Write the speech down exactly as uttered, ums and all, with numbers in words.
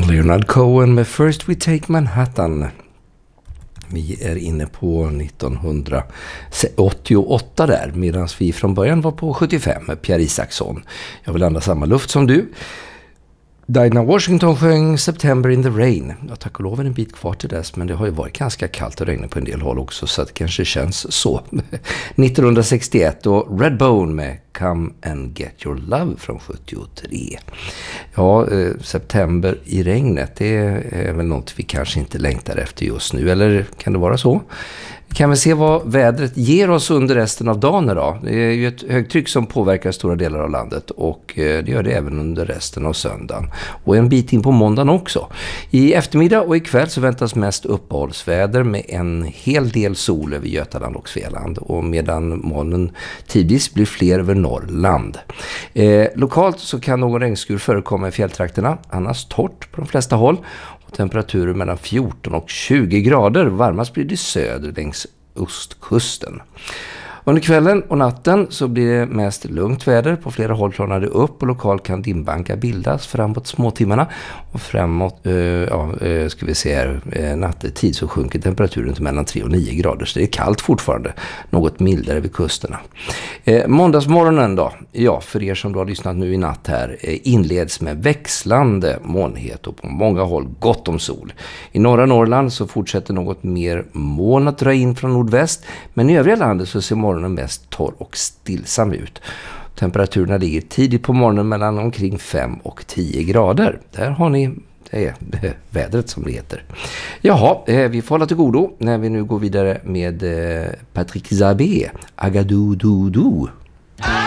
Leonard Cohen med First We Take Manhattan. Vi är inne på nittonhundraåttioåtta där, medan vi från början var på sjuttiofem med Pierre Isaksson. Jag vill andas samma luft som du. Dinah Washington sjöng September in the Rain. Ja, tack och lov är en bit kvar till dess, men det har ju varit ganska kallt och regnigt på en del håll också, så det kanske känns så. nittonhundrasextioett och Redbone med Come and Get Your Love från sjuttiotre. Ja, eh, september i regnet, det är väl något vi kanske inte längtar efter just nu, eller kan det vara så? Vi kan väl se vad vädret ger oss under resten av dagen idag. Det är ju ett högtryck som påverkar stora delar av landet, och det gör det även under resten av söndagen. Och en bit in på måndagen också. I eftermiddag och ikväll så väntas mest uppehållsväder med en hel del sol över Götaland och Svealand, och medan molnen tidvis blir fler över Norrland. Eh, lokalt så kan någon regnskur förekomma i fjälltrakterna, annars torrt på de flesta håll. Temperaturer mellan fjorton och tjugo grader. Varmast blir det söder längs ostkusten. Under kvällen och natten så blir det mest lugnt väder. På flera håll klarnar det upp och lokalt kan dimbankar bildas framåt småtimmarna. Och framåt, uh, ja, uh, ska vi se här, uh, nattetid så sjunker temperaturen till mellan tre och nio grader. Så det är kallt fortfarande, något mildare vid kusterna. Uh, måndagsmorgonen då, ja, för er som då har lyssnat nu i natt här, uh, inleds med växlande molnighet och på många håll gott om sol. I norra Norrland så fortsätter något mer moln att dra in från nordväst, men i övriga landet så ser morgonen mest torr och stillsam ut. Temperaturerna ligger tidigt på morgonen mellan omkring fem och tio grader. Där har ni det är det vädret som det heter. Jaha, vi får hålla till godo när vi nu går vidare med Patrick Zabé, Agadou Doudou.